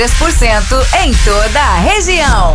3% em toda a região.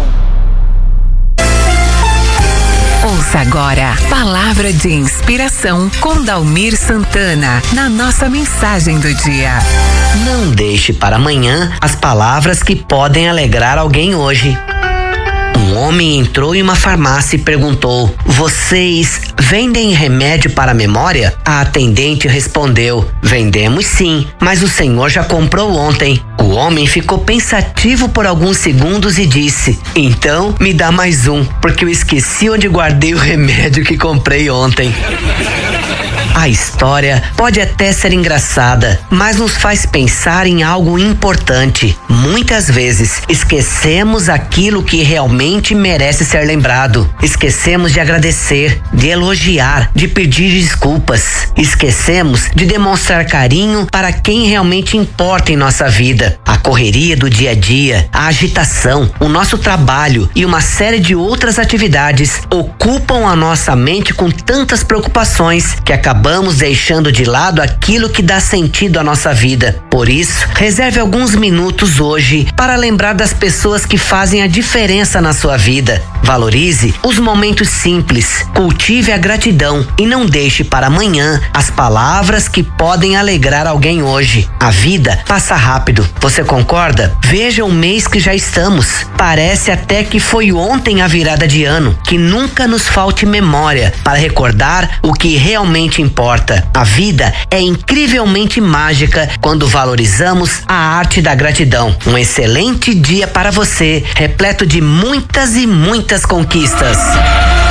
Ouça agora Palavra de Inspiração com Dalmir Santana, na nossa mensagem do dia. Não deixe para amanhã as palavras que podem alegrar alguém hoje. Um homem entrou em uma farmácia e perguntou: "Vocês vendem remédio para a memória?" A atendente respondeu: "Vendemos sim, mas o senhor já comprou ontem." O homem ficou pensativo por alguns segundos e disse: "Então me dá mais um, porque eu esqueci onde guardei o remédio que comprei ontem." A história pode até ser engraçada, mas nos faz pensar em algo importante. Muitas vezes esquecemos aquilo que realmente merece ser lembrado. Esquecemos de agradecer, de elogiar, de pedir desculpas. Esquecemos de demonstrar carinho para quem realmente importa em nossa vida. A correria do dia a dia, a agitação, o nosso trabalho e uma série de outras atividades ocupam a nossa mente com tantas preocupações que acabamos deixando de lado aquilo que dá sentido à nossa vida. Por isso, reserve alguns minutos hoje para lembrar das pessoas que fazem a diferença na sua vida. Valorize os momentos simples, cultive a gratidão e não deixe para amanhã as palavras que podem alegrar alguém hoje. A vida passa rápido, você concorda? Veja o mês que já estamos. Parece até que foi ontem a virada de ano. Que nunca nos falte memória para recordar o que realmente importa. A vida é incrivelmente mágica quando valorizamos a arte da gratidão. Um excelente dia para você, repleto de muitas e muitas conquistas.